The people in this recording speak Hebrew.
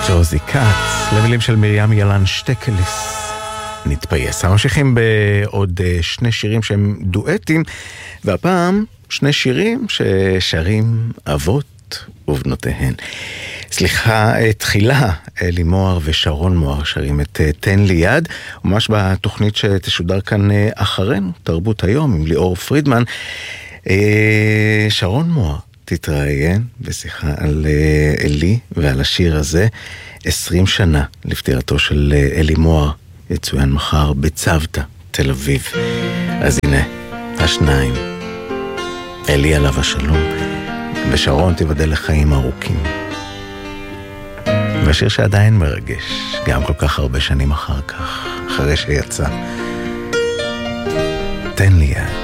ג'וזי קאץ, למילים של מרים ילן שטקליס. נתפייס. ממשיכים בעוד שני שירים שהם דואטים, והפעם שני שירים ששרים אבות ובנותיהן. סליחה, תחילה אלי מוהר ושרון מוהר שרים את תן לי יד, ממש בתוכנית שתשודר כאן אחרינו, תרבות היום עם ליאור פרידמן. שרון מוהר תתראיין בשיחה על אלי ועל השיר הזה. 20 שנה לפטירתו של אלי מוהר, יצוין מחר בצוותא, תל אביב. אז הנה, השניים, אלי עליו השלום, ושרון תיבדל לחיים ארוכים. והשיר שעדיין מרגש, גם כל כך הרבה שנים אחר כך, אחרי שיצא. תן לי יד.